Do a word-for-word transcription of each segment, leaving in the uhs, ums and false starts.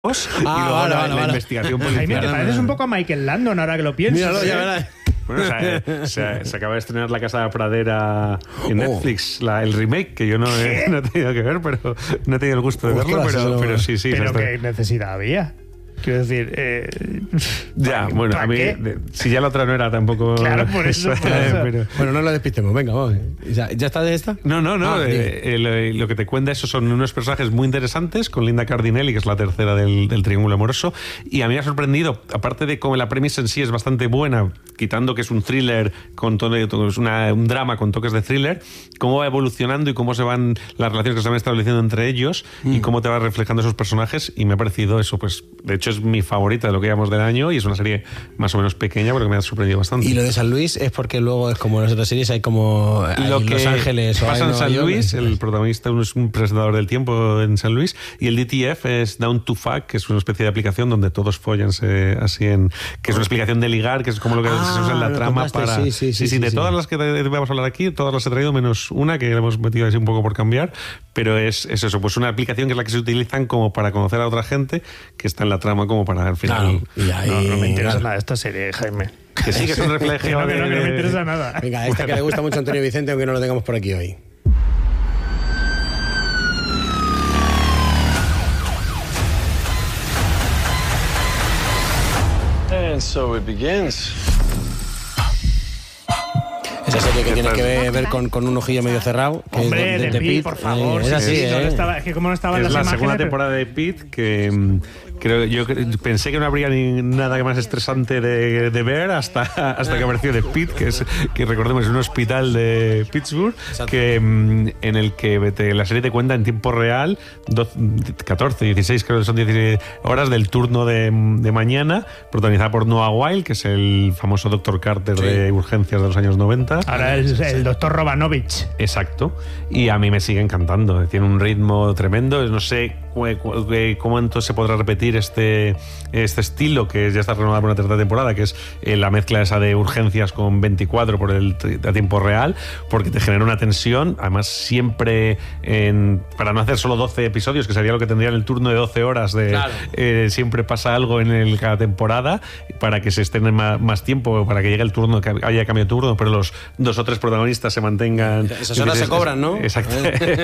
Ah, y luego vale, la, vale, la vale. investigación policial. Jaime, te pareces un poco a Michael Landon ahora que lo piensas. Míralo, ya ¿eh? verás. Bueno, o sea, se, se acaba de estrenar La Casa de la Pradera en Oh. Netflix, la, el remake, que yo no he, no he tenido que ver, pero no he tenido el gusto de Ostras, verlo, eso pero, no- pero sí, sí. Pero se está- qué necesidad había. Quiero decir, eh, Ya, ¿para- bueno, para a mí, qué? de- si ya la otra no era tampoco... Claro, por eso, por eso. pero- Bueno, no lo despistemos, venga, vamos. ¿Ya, ya está de esta? No, no, no. Ah, eh, eh, lo, lo que te cuenta eso son unos personajes muy interesantes con Linda Cardinelli, que es la tercera del, del Triángulo Amoroso. Y a mí me ha sorprendido, aparte de cómo la premisa en sí es bastante buena, quitando que es un thriller, con todo, es una, un drama con toques de thriller, cómo va evolucionando y cómo se van las relaciones que se van estableciendo entre ellos Mm. y cómo te va reflejando esos personajes. Y me ha parecido eso, pues, de hecho es mi favorita de lo que llevamos del año y es una serie más o menos pequeña, pero que me ha sorprendido bastante. Y lo de San Luis es porque luego es como en las otras series, hay como hay Lo en que Los Ángeles o hay pasa en Nueva San York, Luis, es- el protagonista es un presentador del tiempo en San Luis, y el D T F es Down to Fuck, que es una especie de aplicación donde todos follan se- así en... que es una explicación de ligar, que es como lo que Ah, se usa en la lo trama contaste, para... sí, sí, sí, sí, de sí. todas las que te- vamos a hablar aquí, todas las he traído menos una, que la hemos metido así un poco por cambiar, pero es, es eso, pues una aplicación que es la que se utilizan como para conocer a otra gente, que está en la trama como para al final... Claro, y ahí, no, no me interesa claro. nada esta serie, Jaime. Que sí, que es un reflejo Que no, que no, que no me de- interesa nada. Venga, esta que le gusta mucho a Antonio Vicente, aunque no lo tengamos por aquí hoy. And so it begins. Esa serie que tienes que ver, ver con, con un ojillo medio cerrado. Que Hombre, es de, de Pi, Pitt. por favor. Eh, Es sí, así, sí, no ¿eh? estaba- es que como no estaban Es las la imágenes... segunda pero- temporada de Pitt que mm, creo yo cre- pensé que no habría ni nada más estresante de, de ver hasta, hasta que apareció de Pitt, que es que recordemos es un hospital de Pittsburgh que mm, en el que te- la serie te cuenta en tiempo real doce, catorce, dieciséis creo que son dieciséis horas del turno de, de mañana, protagonizada por Noah Wyle, que es el famoso doctor Carter Sí. de urgencias de los años noventa. Ahora es el doctor Robanovich. Exacto, y a mí me sigue encantando, tiene un ritmo tremendo, no sé cu- cu- cu- cómo entonces se podrá repetir este, este estilo que ya está renovado por una tercera temporada, que es eh, la mezcla esa de urgencias con veinticuatro por el t- a tiempo real, porque te genera una tensión, además siempre en, para no hacer solo doce episodios, que sería lo que tendría en el turno de doce horas de Claro. eh, siempre pasa algo en el, cada temporada para que se estén más, más tiempo, para que llegue el turno, que haya cambio de turno, pero los dos o tres protagonistas se mantengan. Esas horas se cobran, ¿no? Exacto.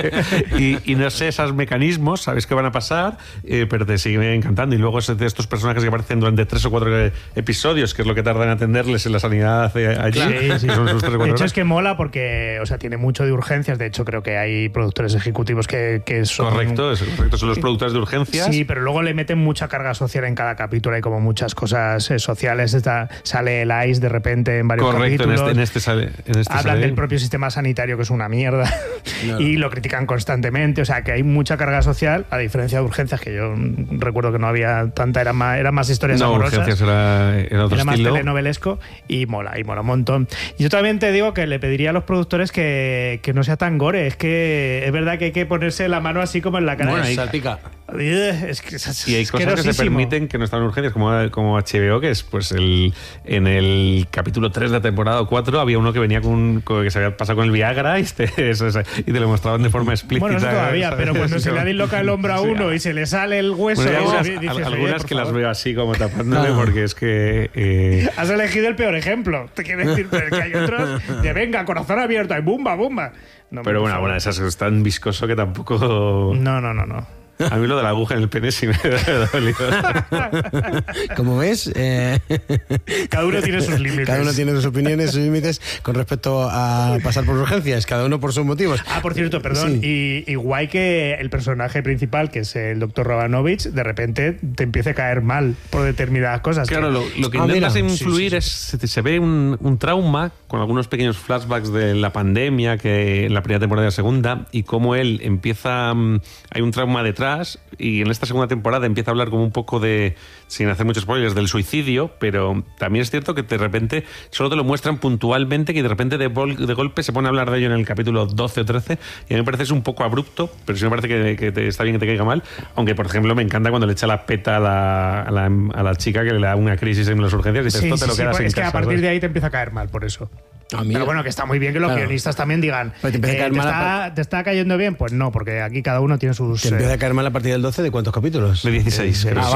y, y no sé, esos mecanismos, sabes que van a pasar, eh, pero te sigue encantando. Y luego es de estos personajes que aparecen durante tres o cuatro eh, episodios, que es lo que tardan en atenderles en la sanidad eh, allí. Sí, sí. que son sus tres o De cuatro hecho, horas. es que mola porque, o sea, tiene mucho de urgencias. De hecho, creo que hay productores ejecutivos que, que son... Correcto, es correcto. Son los productores de urgencias. Sí, pero luego le meten mucha carga social en cada capítulo. Hay como muchas cosas eh, sociales. Está, sale el I C E de repente en varios Correcto, en capítulos. este, en este sale. En este Hablan sale. del propio sistema sanitario, que es una mierda, Claro. y lo critican constantemente. O sea, que hay mucha carga social, a diferencia de urgencias, que yo mm, recuerdo que no había tanta, eran más, eran más historias No, amorosas. urgencias era, era otro Era más estilo. telenovelesco y mola, y mola un montón. Y yo también te digo que le pediría a los productores que, que no sea tan gore. Es que es verdad que hay que ponerse la mano así como en la cara. Bueno, Es- salpica. es que es Y hay cosas que se asquerosísimo. permiten que no están en urgencias, como, como H B O, que es pues el en el capítulo tres de la temporada cuatro había uno que venía con, un- con- que se había pasado con el Viagra y te, eso, eso, y te lo mostraban de forma explícita. Bueno, eso todavía, ¿sabes? pero cuando se le disloca el hombro a Sí, uno y se le sale el hueso, bueno, hay algunas, dices, al- oye, algunas por que las favor. veo así como tapándome No. porque es que eh, Has elegido el peor ejemplo. Te quiero decir, pero es que hay otros de venga, corazón abierto, y bumba, bumba. No, pero por bueno, favor. bueno, esas es tan viscoso que tampoco. No, no, no, no. A mí lo de la aguja en el pene sí me ha dolido. Como ves, eh, Cada uno tiene sus límites. cada uno tiene sus opiniones, sus límites con respecto a pasar por urgencias, cada uno por sus motivos. Ah, por cierto, perdón. Y, y guay que el personaje principal, que es el doctor Robanovich, de repente te empiece a caer mal por determinadas cosas. Claro, Que- lo, lo que Ah, intentas mira. influir Sí, sí, es, se, se ve un, un trauma con algunos pequeños flashbacks de la pandemia que en la primera temporada y la segunda, y cómo él empieza, mm, hay un trauma detrás, y en esta segunda temporada empieza a hablar como un poco de, sin hacer muchos spoilers, del suicidio, pero también es cierto que de repente solo te lo muestran puntualmente, que de repente de, vol- de golpe se pone a hablar de ello en el capítulo doce o trece, y a mí me parece es un poco abrupto, pero sí me parece que, que te- está bien que te caiga mal, aunque por ejemplo me encanta cuando le echa la peta a la, a la, a la chica que le da una crisis en las urgencias y dices, Sí, esto te sí, lo sí, quedas pues en es que casa, a partir ¿sabes? de ahí te empieza a caer mal, por eso. A mí- Pero bueno, que está muy bien que los Claro. guionistas también digan, Pero te empieza a eh, caer ¿te, mal a está, ¿te está cayendo bien? Pues no, porque aquí cada uno tiene sus... Te empieza eh, a caer mal a partir del doce, ¿de cuántos capítulos? De dieciséis, Eh, creo. Ah,